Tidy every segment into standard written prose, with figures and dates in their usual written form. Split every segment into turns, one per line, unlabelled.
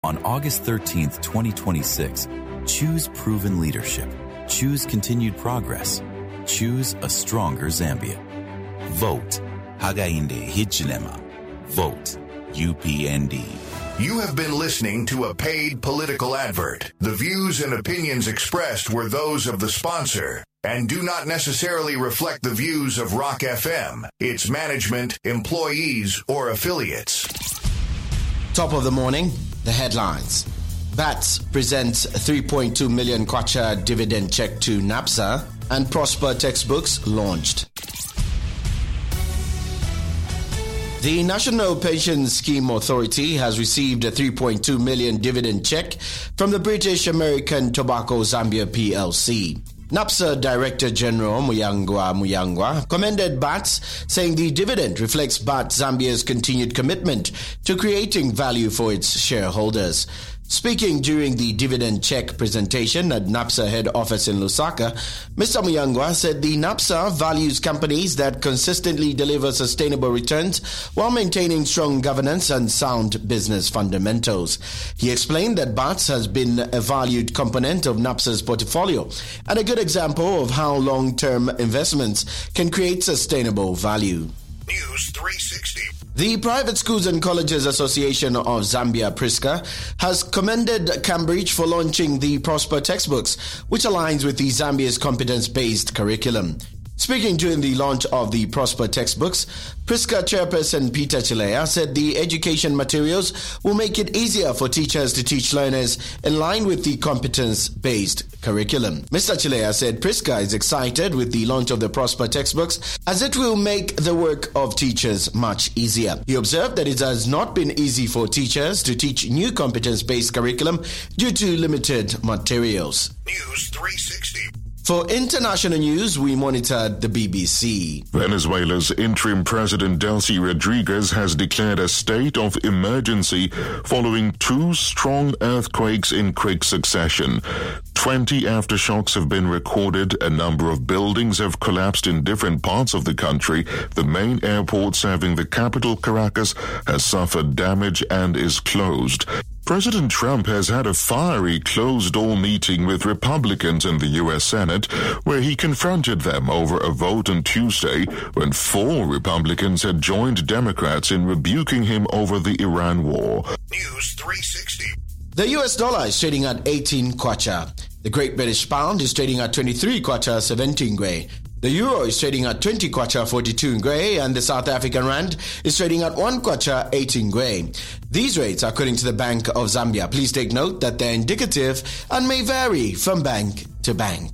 On August 13th, 2026, choose proven leadership. Choose continued progress. Choose a stronger Zambia. Vote Hakainde Hichilema. Vote UPND.
You have been listening to a paid political advert. The views and opinions expressed were those of the sponsor and do not necessarily reflect the views of Rock FM, its management, employees, or affiliates.
Top of the morning, the headlines. BATS presents 3.2 million kwacha dividend check to NAPSA, and Prosper textbooks launched. The National Pension Scheme Authority has received a 3.2 million dividend check from the British American Tobacco Zambia PLC. NAPSA Director General Muyangwa commended BATS, saying the dividend reflects BATS Zambia's continued commitment to creating value for its shareholders. Speaking during the dividend check presentation at NAPSA head office in Lusaka, Mr. Muyangwa said the NAPSA values companies that consistently deliver sustainable returns while maintaining strong governance and sound business fundamentals. He explained that BATS has been a valued component of NAPSA's portfolio and a good example of how long-term investments can create sustainable value.
News 360.
The Private Schools and Colleges Association of Zambia, PRISCA, has commended Cambridge for launching the Prosper textbooks, which aligns with the Zambia's competence-based curriculum. Speaking during the launch of the Prosper textbooks, PRISCA chairperson Peter Chilea said the education materials will make it easier for teachers to teach learners in line with the competence-based curriculum. Mr. Chilea said PRISCA is excited with the launch of the Prosper textbooks as it will make the work of teachers much easier. He observed that it has not been easy for teachers to teach new competence-based curriculum due to limited materials.
News 360.
For international news, we monitored the BBC.
Venezuela's interim president Delcy Rodriguez has declared a state of emergency following 2 strong earthquakes in quick succession. 20 aftershocks have been recorded. A number of buildings have collapsed in different parts of the country. The main airport serving the capital, Caracas, has suffered damage and is closed. President Trump has had a fiery closed-door meeting with Republicans in the U.S. Senate, where he confronted them over a vote on Tuesday when 4 Republicans had joined Democrats in rebuking him over the Iran war.
News 360.
The US dollar is trading at 18 kwacha. The Great British Pound is trading at 23 kwacha 17 ngwe. The euro is trading at 20 kwacha 42 ngwe, and the South African rand is trading at 1 kwacha 18 ngwe. These rates are according to the Bank of Zambia. Please take note that they're indicative and may vary from bank to bank.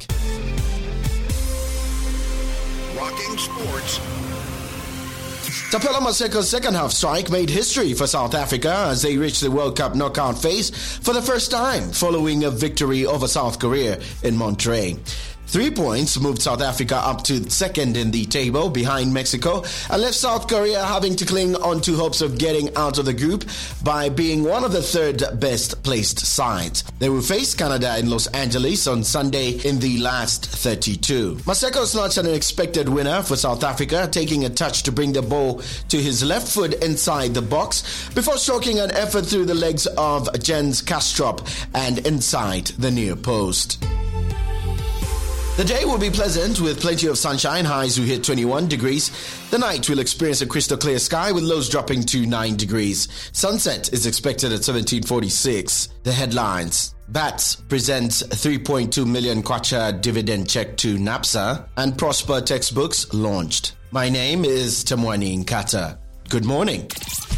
Rocking sports.
Tapela Maseko's second-half strike made history for South Africa as they reached the World Cup knockout phase for the first time following a victory over South Korea in Monterrey. 3 points moved South Africa up to second in the table behind Mexico and left South Korea having to cling on to hopes of getting out of the group by being one of the third best placed sides. They will face Canada in Los Angeles on Sunday in the last 32. Maseko snatched an unexpected winner for South Africa, taking a touch to bring the ball to his left foot inside the box before stroking an effort through the legs of Jens Kastrup and inside the near post. The day will be pleasant with plenty of sunshine. Highs will hit 21 degrees. The night will experience a crystal clear sky with lows dropping to 9 degrees. Sunset is expected at 17:46. The headlines. BATS presents 3.2 million kwacha dividend check to NAPSA, and Prosper textbooks launched. My name is Tamwani Nkata. Good morning.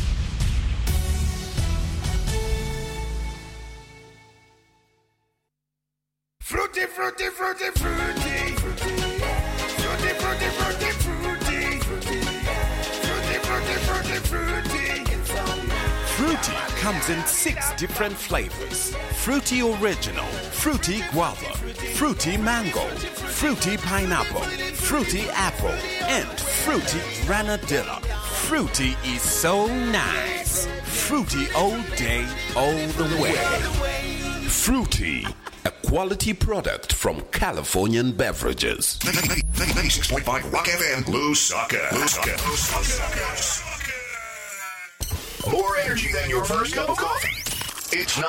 Fruity, fruity, fruity, fruity. Fruity, fruity, fruity, fruity. Fruity, fruity, fruity, fruity.
Fruity comes in 6 different flavors. Fruity Original, Fruity Guava, Fruity Mango, Fruity Pineapple, Fruity Apple, and Fruity Granadilla. Fruity is so nice. Fruity all day, all the way. Fruity, a quality product from Californian Beverages.
96.5 Rock FM, Lusaka. More energy than your first cup of coffee. It's not